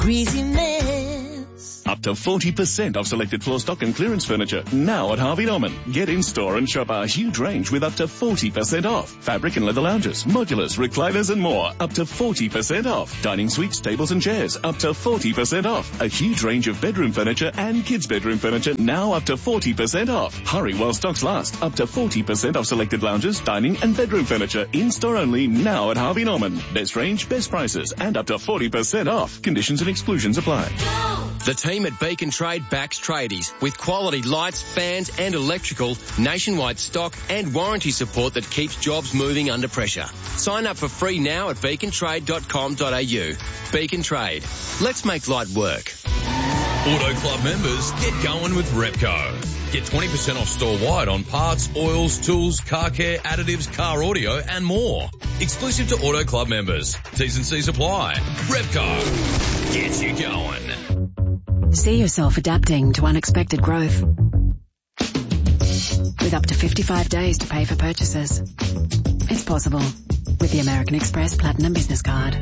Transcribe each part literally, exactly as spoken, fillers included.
Greasiness. Up to forty percent off selected floor stock and clearance furniture now at Harvey Norman. Get in store and shop our huge range with up to forty percent off. Fabric and leather lounges, modulars, recliners and more. Up to forty percent off. Dining suites, tables and chairs. Up to forty percent off. A huge range of bedroom furniture and kids bedroom furniture now up to forty percent off. Hurry while stocks last. Up to forty percent off selected lounges, dining and bedroom furniture. In store only now at Harvey Norman. Best range, best prices and up to forty percent off. Conditions and exclusions apply. The team at Beacon Trade backs tradies with quality lights, fans and electrical, nationwide stock and warranty support that keeps jobs moving under pressure. Sign up for free now at beacon trade dot com dot a u. Beacon Trade. Let's make light work. Auto Club members, get going with Repco. Get twenty percent off store-wide on parts, oils, tools, car care, additives, car audio and more. Exclusive to Auto Club members. T's and C's apply. Repco. Gets you going. See yourself adapting to unexpected growth. With up to fifty-five days to pay for purchases. It's possible with the American Express Platinum Business Card.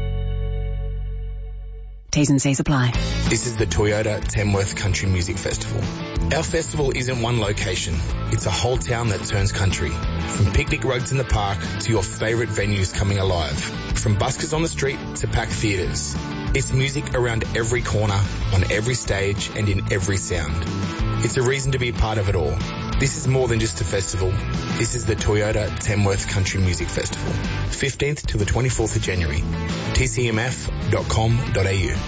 T's and C's apply. This is the Toyota Tamworth Country Music Festival. Our festival isn't one location. It's a whole town that turns country. From picnic rugs in the park to your favourite venues coming alive. From buskers on the street to packed theatres. It's music around every corner, on every stage and in every sound. It's a reason to be a part of it all. This is more than just a festival. This is the Toyota Tamworth Country Music Festival. fifteenth to the twenty-fourth of January. t c m f dot com dot a u.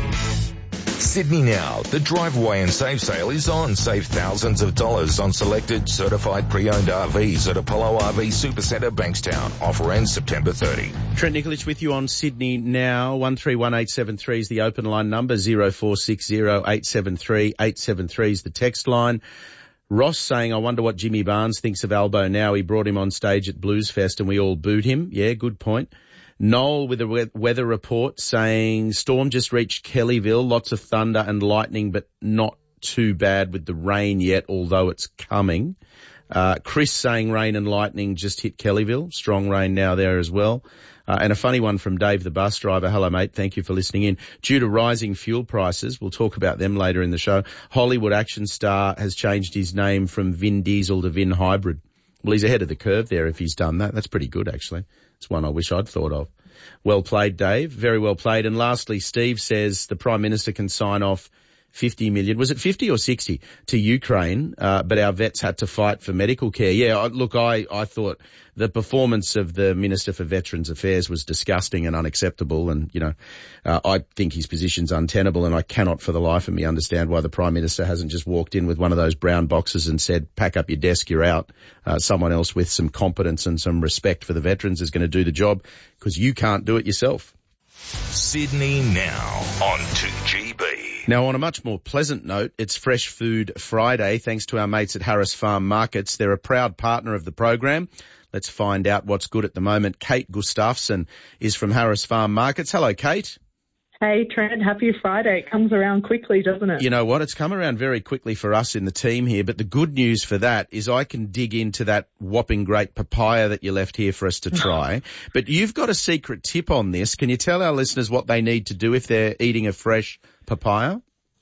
Sydney Now. The Drive Away and Save sale is on. Save thousands of dollars on selected certified pre-owned R Vs at Apollo R V Supercentre, Bankstown. Offer ends September thirtieth. Trent Nicholich with you on Sydney Now. one three one eight seven three is the open line number. zero four six zero eight seven three eight seven three is the text line. Ross saying, I wonder what Jimmy Barnes thinks of Albo now. He brought him on stage at Blues Fest and we all booed him. Yeah, good point. Noel with a weather report saying storm just reached Kellyville, lots of thunder and lightning, but not too bad with the rain yet, although it's coming. Uh, Chris saying rain and lightning just hit Kellyville, strong rain now there as well. Uh, and a funny one from Dave, the bus driver. Hello, mate. Thank you for listening in. Due to rising fuel prices, we'll talk about them later in the show. Hollywood action star has changed his name from Vin Diesel to Vin Hybrid. Well, he's ahead of the curve there if he's done that. That's pretty good, actually. It's one I wish I'd thought of. Well played, Dave. Very well played. And lastly, Steve says the Prime Minister can sign off fifty million. Was it fifty or sixty to Ukraine? Uh, but our vets had to fight for medical care. Yeah, I, look, I, I thought the performance of the Minister for Veterans Affairs was disgusting and unacceptable. And, you know, uh, I think his position's untenable and I cannot for the life of me understand why the Prime Minister hasn't just walked in with one of those brown boxes and said, pack up your desk, you're out. Uh, someone else with some competence and some respect for the veterans is going to do the job because you can't do it yourself. Sydney Now on two G B. Now, on a much more pleasant note, it's Fresh Food Friday, thanks to our mates at Harris Farm Markets. They're a proud partner of the program. Let's find out what's good at the moment. Kate Gustafson is from Harris Farm Markets. Hello, Kate. Hey, Trent. Happy Friday. It comes around quickly, doesn't it? You know what? It's come around very quickly for us in the team here, but the good news for that is I can dig into that whopping great papaya that you left here for us to try. But you've got a secret tip on this. Can you tell our listeners what they need to do if they're eating a fresh papaya?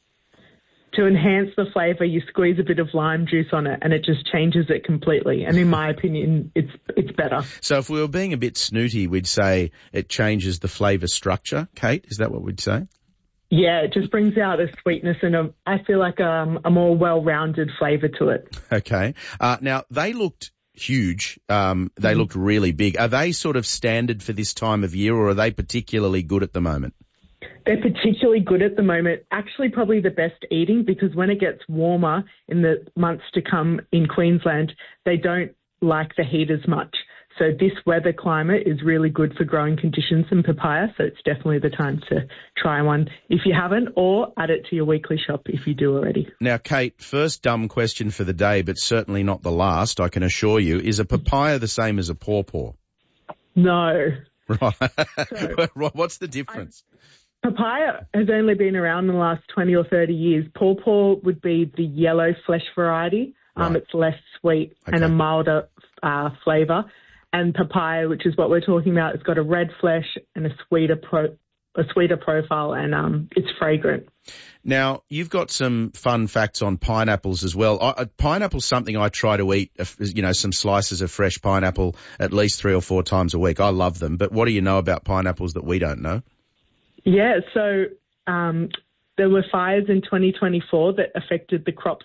To enhance the flavour, you squeeze a bit of lime juice on it and it just changes it completely. And in my opinion, it's it's better. So if we were being a bit snooty, we'd say it changes the flavour structure. Kate, is that what we'd say? Yeah, it just brings out a sweetness and a, I feel like um, a more well-rounded flavour to it. Okay. Uh, now, they looked huge. Um, they mm-hmm. looked really big. Are they sort of standard for this time of year or are they particularly good at the moment? They're particularly good at the moment, actually probably the best eating because when it gets warmer in the months to come in Queensland, they don't like the heat as much. So this weather climate is really good for growing conditions in papaya, so it's definitely the time to try one if you haven't or add it to your weekly shop if you do already. Now, Kate, first dumb question for the day, but certainly not the last, I can assure you. Is a papaya the same as a pawpaw? No. Right. So, what's the difference? I, Papaya has only been around in the last twenty or thirty years. Pawpaw would be the yellow flesh variety. Um, right. It's less sweet okay. and a milder uh, flavour. And papaya, which is what we're talking about, it's got a red flesh and a sweeter pro- a sweeter profile, and um, it's fragrant. Now, you've got some fun facts on pineapples as well. I, pineapple's something I try to eat, you know, some slices of fresh pineapple at least three or four times a week. I love them. But what do you know about pineapples that we don't know? Yeah, so um, there were fires in twenty twenty-four that affected the crops